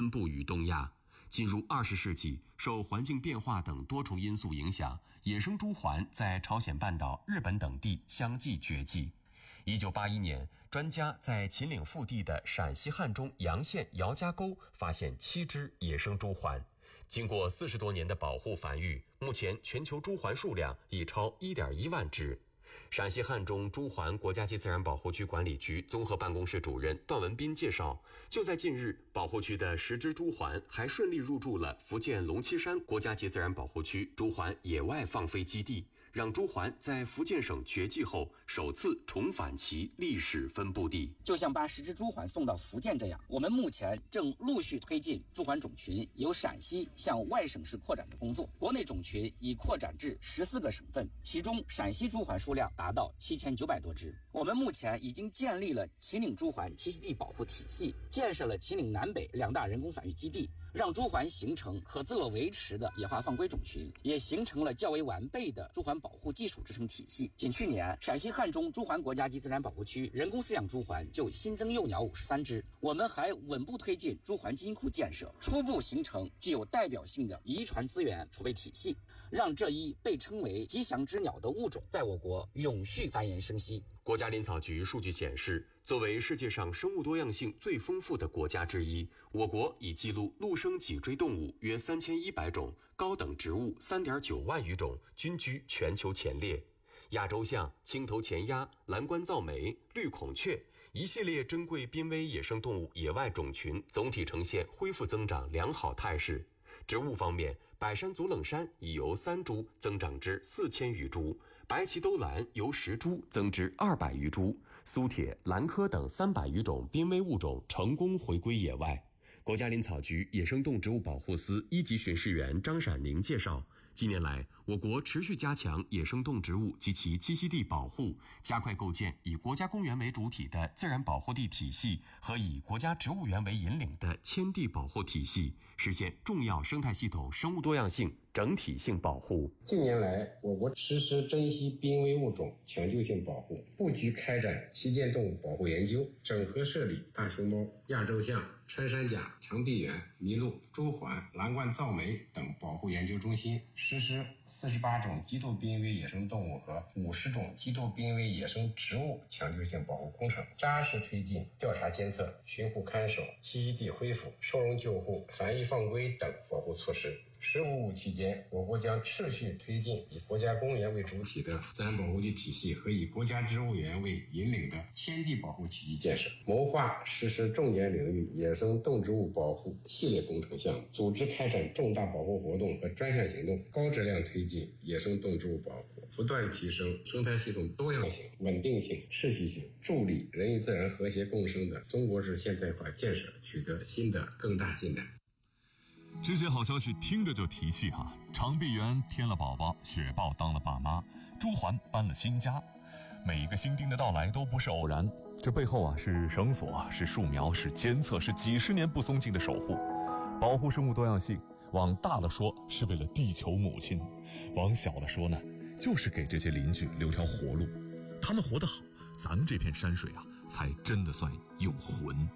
分布于东亚。进入20世纪，受环境变化等多重因素影响，野生朱鹮在朝鲜半岛、日本等地相继绝迹。1981年，专家在秦岭腹地的陕西汉中洋县姚家沟发现7只野生朱鹮。经过40多年的保护繁育，目前全球朱鹮数量已超1.1万只。陕西汉中朱鹮国家级自然保护区管理局综合办公室主任段文斌介绍，就在近日，保护区的10只朱鹮还顺利入驻了福建龙栖山国家级自然保护区朱鹮野外放飞基地，让朱鹮在福建省绝迹后首次重返其历史分布地。 就像把10只朱鹮送到福建这样，我们目前正陆续推进朱鹮种群由陕西向外省市扩展的工作。国内种群已扩展至14个省份，其中陕西朱鹮数量达到7900多只。我们目前已经建立了秦岭朱鹮栖息地保护体系，建设了秦岭南北2大人工繁育基地，让朱鹮形成可自我维持的野化放归种群，也形成了较为完备的朱鹮保护技术支撑体系。仅去年，陕西汉中朱鹮国家级自然保护区人工饲养朱鹮就新增幼鸟53只。我们还稳步推进朱鹮基因库建设，初步形成具有代表性的遗传资源储备体系，让这一被称为吉祥之鸟的物种在我国永续繁衍生息。 国家林草局数据显示，作为世界上生物多样性最丰富的国家之一，我国已记录陆生脊椎动物约3100种，高等植物3.9万余种，均居全球前列。亚洲象、青头前鸭、蓝冠噪鹛、绿孔雀一系列珍贵濒危野生动物野外种群总体呈现恢复增长良好态势。植物方面，百山足冷杉已由3株增长至4000余株，白鳍兜兰由10株增至200余株，苏铁、兰科等300余种濒危物种成功回归野外。国家林草局野生动植物保护司1级巡视员张闪宁介绍，近年来，我国持续加强野生动植物及其栖息地保护，加快构建以国家公园为主体的自然保护地体系和以国家植物园为引领的迁地保护体系，实现重要生态系统生物多样性整体性保护。 近年来，我国实施珍稀濒危物种抢救性保护，布局开展旗舰动物保护研究，整合设立大熊猫、亚洲象、穿山甲、长臂猿、麋鹿、朱鹮、蓝冠噪鹛等保护研究中心，实施48种极度濒危野生动物和50种极度濒危野生植物抢救性保护工程，扎实推进调查监测、巡护看守、栖息地恢复、收容救护、繁育放归等保护措施。15期间，我国将持续推进以国家公园为主体的自然保护地体系和以国家植物园为引领的迁地保护体系建设，谋划实施重点领域野生动植物保护系列工程项目，组织开展重大保护活动和专项行动，高质量推进野生动植物保护，不断提升生态系统多样性、稳定性、持续性，助力人与自然和谐共生的中国式现代化建设取得新的更大进展。 这些好消息听着就提气哈！长臂猿添了宝宝，雪豹当了爸妈，朱鹮搬了新家，每一个新丁的到来都不是偶然，这背后是绳索，是树苗，是监测，是几十年不松劲的守护，保护生物多样性。往大了说，是为了地球母亲；往小了说呢，就是给这些邻居留条活路。他们活得好，咱们这片山水才真的算有魂。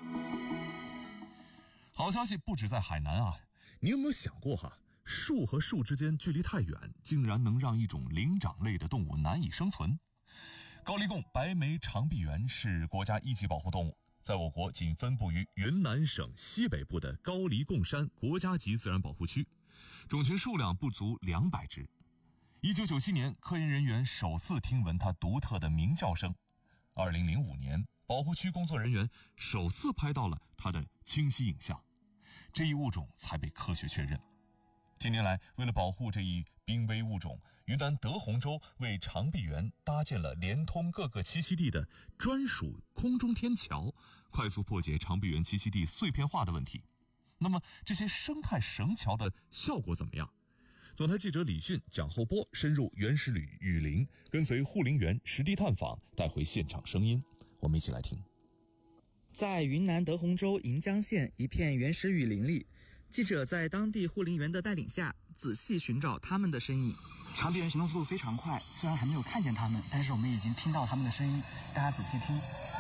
好消息不止在海南你有没有想过树和树之间距离太远，竟然能让一种灵长类的动物难以生存？高黎贡白眉长臂猿是国家1级保护动物，在我国仅分布于云南省西北部的高黎贡山国家级自然保护区，种群数量不足200只。1997年，科研人员首次听闻它独特的鸣叫声。2005年，保护区工作人员首次拍到了它的清晰影像，这一物种才被科学确认。近年来，为了保护这一濒危物种，云南德宏州为长臂猿搭建了连通各个栖息地的专属空中天桥，快速破解长臂猿栖息地碎片化的问题。那么，这些生态绳桥的效果怎么样？总台记者李迅、蒋厚波深入原始雨林，跟随护林员实地探访，带回现场声音。我们一起来听。 在云南德宏州盈江县一片原始雨林里，记者在当地护林员的带领下，仔细寻找他们的身影。 长臂猿行动速度非常快，虽然还没有看见他们，但是我们已经听到他们的声音。大家仔细听，